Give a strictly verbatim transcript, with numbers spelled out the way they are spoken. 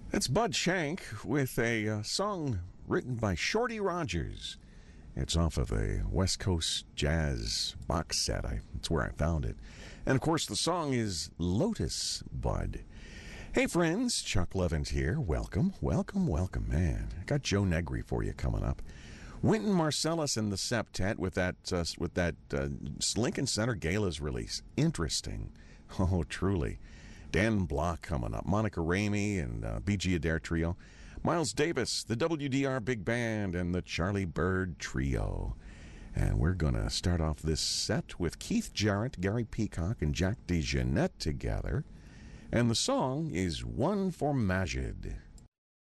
That's Bud Shank with a uh, song written by Shorty Rogers. It's off of a West Coast jazz box set. I, that's where I found it. And of course, the song is Lotus Bud. Hey friends, Chuck Levins here. Welcome, welcome, welcome, man. I got Joe Negri for you coming up. Wynton Marsalis and the Septet with that uh, with that uh, Lincoln Center Galas release. Interesting. Oh, truly. Dan Block coming up. Monica Ramey and uh, B G Adair Trio. Miles Davis, the W D R Big Band, and the Charlie Bird Trio. And we're going to start off this set with Keith Jarrett, Gary Peacock, and Jack DeJohnette together. And the song is One for Majid.